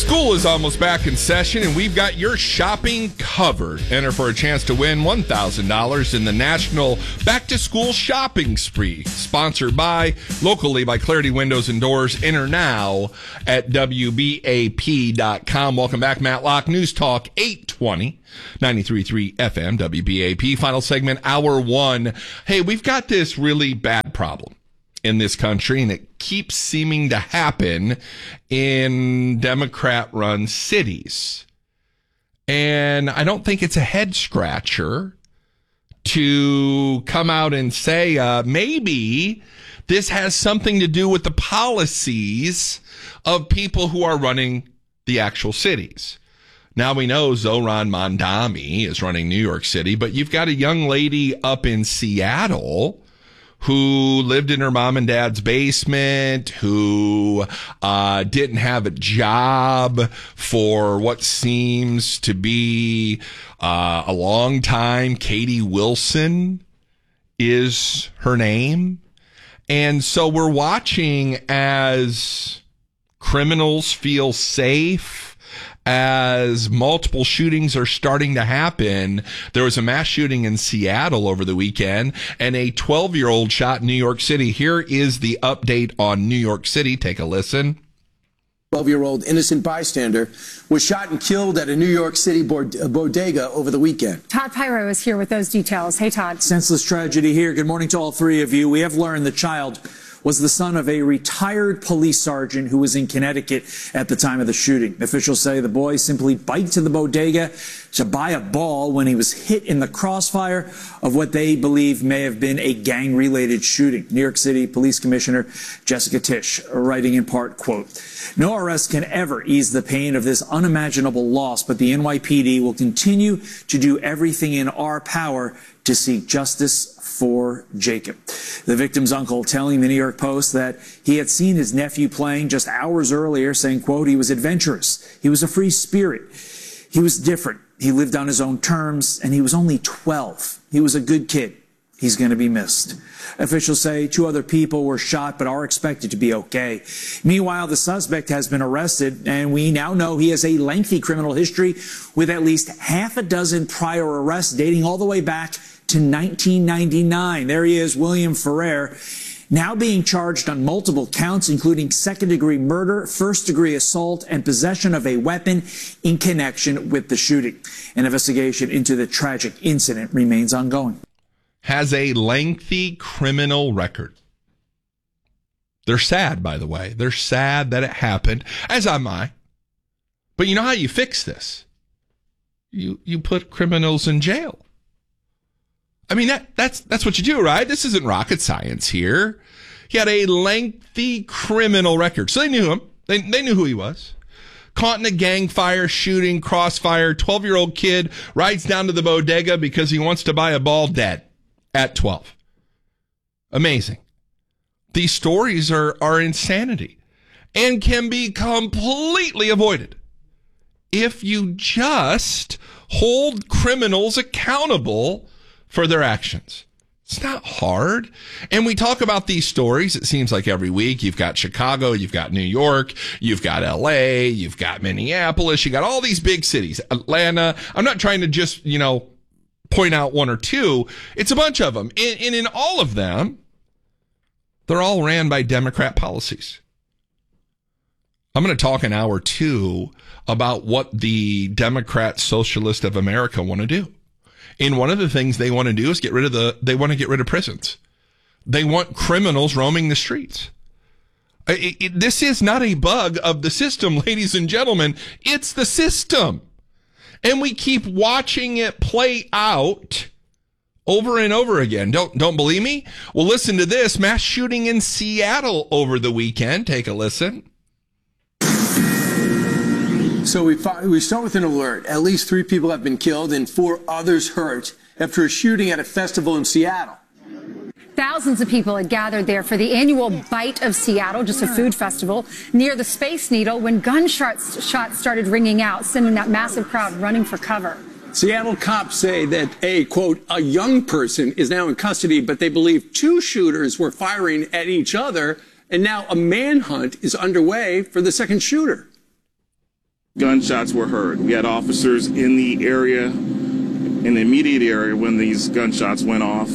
School is almost back in session, and we've got your shopping covered. Enter for a chance to win $1,000 in the National Back-to-School Shopping Spree, sponsored locally by Clarity Windows and Doors. Enter now at WBAP.com. Welcome back, Matlock. News Talk 820, 93.3 FM, WBAP. Final segment, hour one. Hey, we've got this really bad problem in this country, and it keeps seeming to happen in Democrat-run cities. And I don't think it's a head-scratcher to come out and say, maybe this has something to do with the policies of people who are running the actual cities. Now we know Zohran Mamdani is running New York City, but you've got a young lady up in Seattle who lived in her mom and dad's basement, who didn't have a job for what seems to be a long time. Katie Wilson is her name. And so we're watching as criminals feel safe, as multiple shootings are starting to happen. There was a mass shooting in Seattle over the weekend, and a 12-year-old shot in New York City. Here is the update on New York City. Take a listen. 12-year-old innocent bystander was shot and killed at a New York City bodega over the weekend. Todd Pyro is here with those details. Hey, Todd. Senseless tragedy here. Good morning to all three of you. We have learned the child was the son of a retired police sergeant who was in Connecticut at the time of the shooting. Officials say the boy simply biked to the bodega to buy a ball when he was hit in the crossfire of what they believe may have been a gang-related shooting. New York City Police Commissioner Jessica Tisch writing in part, quote, "No arrest can ever ease the pain of this unimaginable loss, but the NYPD will continue to do everything in our power to seek justice for Jacob." The victim's uncle telling the New York Post that he had seen his nephew playing just hours earlier, saying, quote, "He was adventurous. He was a free spirit. He was different. He lived on his own terms, and he was only 12. He was a good kid. He's going to be missed." Officials say 2 other people were shot but are expected to be okay. Meanwhile, the suspect has been arrested, and we now know he has a lengthy criminal history with at least half a dozen prior arrests dating all the way back to 1999. There he is, William Ferrer, now being charged on multiple counts, including second-degree murder, first-degree assault, and possession of a weapon in connection with the shooting. An investigation into the tragic incident remains ongoing. Has a lengthy criminal record. They're sad, by the way. They're sad that it happened, as am I. But you know how you fix this? You put criminals in jail. I mean, that's what you do, right? This isn't rocket science here. He had a lengthy criminal record. So they knew him. They knew who he was. Caught in a gang fire, shooting, crossfire. 12-year-old kid rides down to the bodega because he wants to buy a ball, dead at 12. Amazing. These stories are insanity and can be completely avoided if you just hold criminals accountable for their actions. It's not hard. And we talk about these stories, it seems like every week. You've got Chicago, you've got New York, you've got LA, you've got Minneapolis, you got all these big cities, Atlanta. I'm not trying to just, point out one or two. It's a bunch of them. And in all of them, they're all ran by Democrat policies. I'm going to talk in hour 2 about what the Democrat Socialists of America want to do. And one of the things they want to do is get rid of prisons. They want criminals roaming the streets. This is not a bug of the system, ladies and gentlemen. It's the system. And we keep watching it play out over and over again. Don't believe me? Well, listen to this. Mass shooting in Seattle over the weekend. Take a listen. So we start with an alert. At least 3 people have been killed and 4 others hurt after a shooting at a festival in Seattle. Thousands of people had gathered there for the annual Bite of Seattle, just a food festival, near the Space Needle when gunshots started ringing out, sending that massive crowd running for cover. Seattle cops say that a young person is now in custody, but they believe 2 shooters were firing at each other, and now a manhunt is underway for the second shooter. Gunshots were heard. We had officers in the area, in the immediate area when these gunshots went off.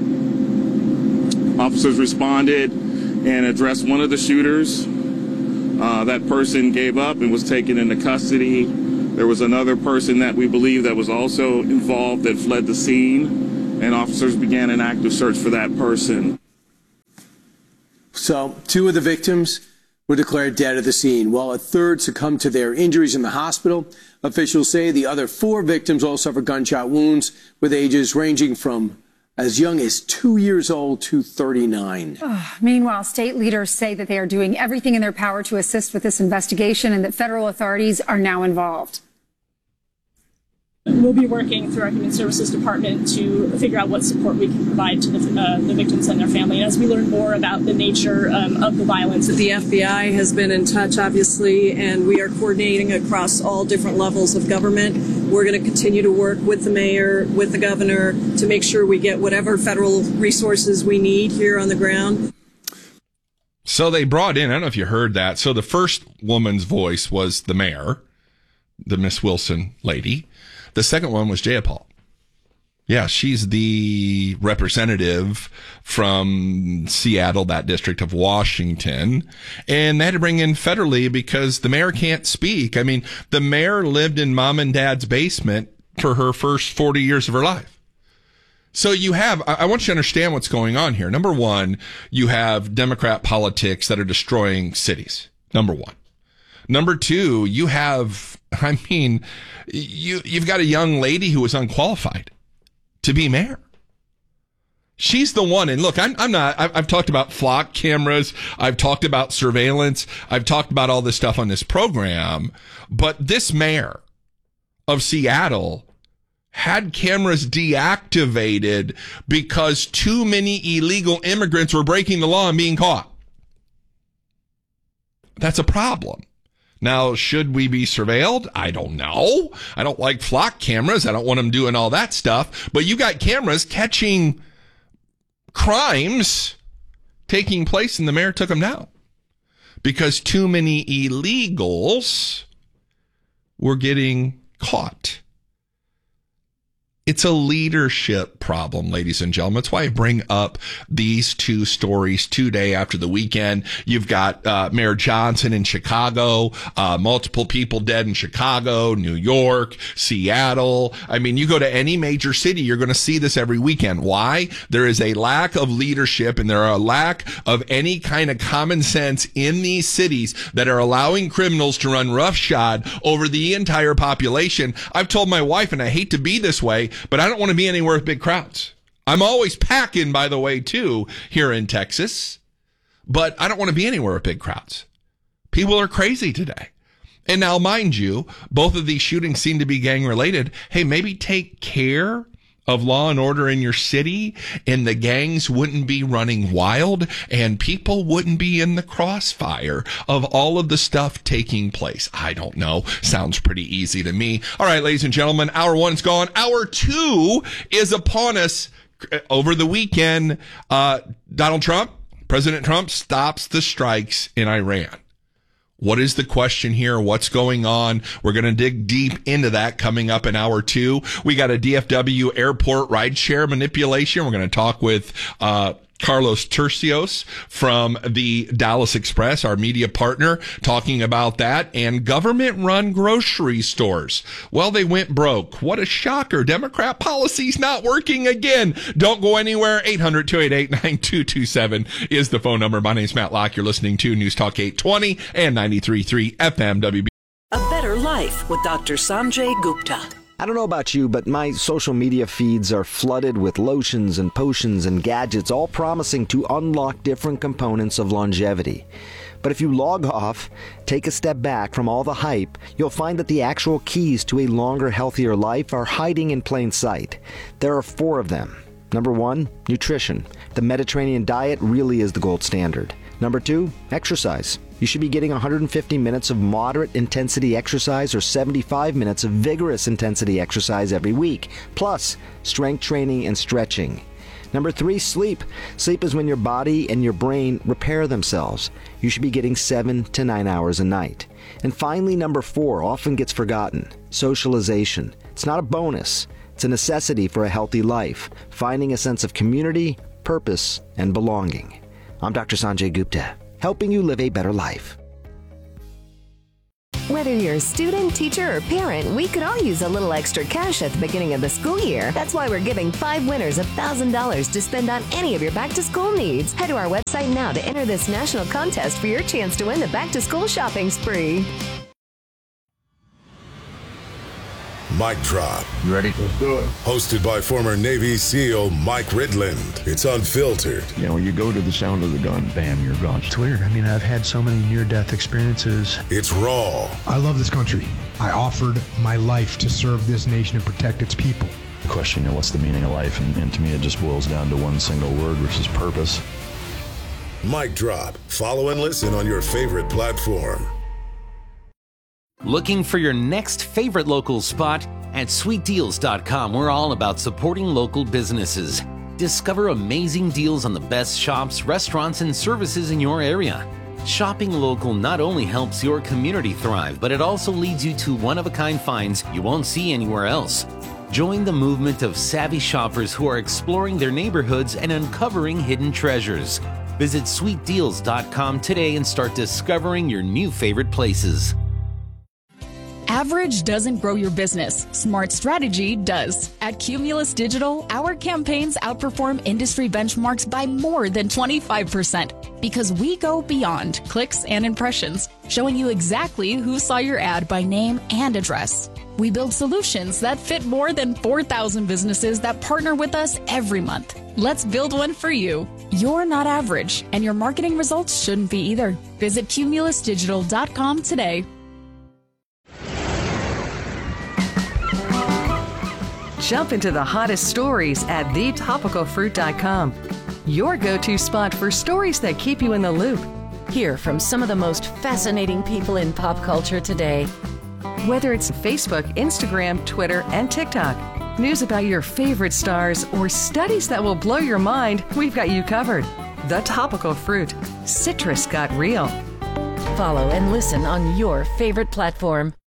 Officers responded and addressed one of the shooters. That person gave up and was taken into custody. There was another person that we believe that was also involved that fled the scene, and officers began an active search for that person. So 2 of the victims were declared dead at the scene, while a third succumbed to their injuries in the hospital. Officials say the other 4 victims all suffered gunshot wounds with ages ranging from as young as 2 years old to 39. Meanwhile, state leaders say that they are doing everything in their power to assist with this investigation and that federal authorities are now involved. We'll be working through our Human Services Department to figure out what support we can provide to the victims and their family. And as we learn more about the nature of the violence. The FBI has been in touch, obviously, and we are coordinating across all different levels of government. We're going to continue to work with the mayor, with the governor, to make sure we get whatever federal resources we need here on the ground. So they brought in, I don't know if you heard that. So the first woman's voice was the mayor, the Miss Wilson lady. The second one was Jayapal. Yeah, she's the representative from Seattle, that district of Washington. And they had to bring in federally because the mayor can't speak. I mean, the mayor lived in mom and dad's basement for her first 40 years of her life. So you have, I want you to understand what's going on here. Number one, you have Democrat politics that are destroying cities. Number one. Number two, you have, you've got a young lady who was unqualified to be mayor. She's the one. And look, I've talked about flock cameras. I've talked about surveillance. I've talked about all this stuff on this program. But this mayor of Seattle had cameras deactivated because too many illegal immigrants were breaking the law and being caught. That's a problem. Now, should we be surveilled? I don't know. I don't like flock cameras. I don't want them doing all that stuff. But you got cameras catching crimes taking place, and the mayor took them down because too many illegals were getting caught. It's a leadership problem, ladies and gentlemen. That's why I bring up these 2 stories today after the weekend. You've got Mayor Johnson in Chicago, multiple people dead in Chicago, New York, Seattle. I mean, you go to any major city, you're going to see this every weekend. Why? There is a lack of leadership and there are a lack of any kind of common sense in these cities that are allowing criminals to run roughshod over the entire population. I've told my wife, and I hate to be this way, but I don't want to be anywhere with big crowds. I'm always packing, by the way, too, here in Texas. But I don't want to be anywhere with big crowds. People are crazy today. And now, mind you, both of these shootings seem to be gang-related. Hey, maybe take care of law and order in your city, and the gangs wouldn't be running wild, and people wouldn't be in the crossfire of all of the stuff taking place. I don't know. Sounds pretty easy to me. All right, ladies and gentlemen, hour 1's gone. Hour 2 is upon us. Over the weekend, President Trump stops the strikes in Iran. What is the question here? What's going on? We're going to dig deep into that coming up in hour 2. We got a DFW airport rideshare manipulation. We're going to talk with Carlos Tercios from the Dallas Express, our media partner, talking about that, and government-run grocery stores. Well, they went broke. What a shocker. Democrat policy's not working again. Don't go anywhere. 800-288-9227 is the phone number. My name's Matt Locke. You're listening to News Talk 820 and 93.3 FM WB. A better life with Dr. Sanjay Gupta. I don't know about you, but my social media feeds are flooded with lotions and potions and gadgets, all promising to unlock different components of longevity. But if you log off, take a step back from all the hype, you'll find that the actual keys to a longer, healthier life are hiding in plain sight. There are 4 of them. Number 1, nutrition. The Mediterranean diet really is the gold standard. Number 2, exercise. You should be getting 150 minutes of moderate intensity exercise or 75 minutes of vigorous intensity exercise every week, plus strength training and stretching. Number 3, sleep. Sleep is when your body and your brain repair themselves. You should be getting 7 to 9 hours a night. And finally, number 4 often gets forgotten. Socialization. It's not a bonus. It's a necessity for a healthy life. Finding a sense of community, purpose, and belonging. I'm Dr. Sanjay Gupta, helping you live a better life. Whether you're a student, teacher, or parent, we could all use a little extra cash at the beginning of the school year. That's why we're giving 5 winners $1,000 to spend on any of your back-to-school needs. Head to our website now to enter this national contest for your chance to win the back-to-school shopping spree. Mic Drop. You ready? Let's do it. Hosted by former Navy SEAL Mike Ridland. It's unfiltered. You know, when you go to the sound of the gun, bam, you're gone. It's weird. I mean, I've had so many near-death experiences. It's raw. I love this country. I offered my life to serve this nation and protect its people. The question, you know, what's the meaning of life? And to me, it just boils down to one single word, which is purpose. Mic Drop. Follow and listen on your favorite platform. Looking for your next favorite local spot? At sweetdeals.com, we're all about supporting local businesses. Discover amazing deals on the best shops, restaurants, and services in your area. Shopping local not only helps your community thrive, but it also leads you to one-of-a-kind finds you won't see anywhere else. Join the movement of savvy shoppers who are exploring their neighborhoods and uncovering hidden treasures. Visit sweetdeals.com today and start discovering your new favorite places. Average doesn't grow your business. Smart strategy does. At Cumulus Digital, our campaigns outperform industry benchmarks by more than 25% because we go beyond clicks and impressions, showing you exactly who saw your ad by name and address. We build solutions that fit more than 4,000 businesses that partner with us every month. Let's build one for you. You're not average, and your marketing results shouldn't be either. Visit cumulusdigital.com today. Jump into the hottest stories at thetopicalfruit.com. Your go-to spot for stories that keep you in the loop. Hear from some of the most fascinating people in pop culture today. Whether it's Facebook, Instagram, Twitter, and TikTok, news about your favorite stars, or studies that will blow your mind, we've got you covered. The Topical Fruit. Citrus got real. Follow and listen on your favorite platform.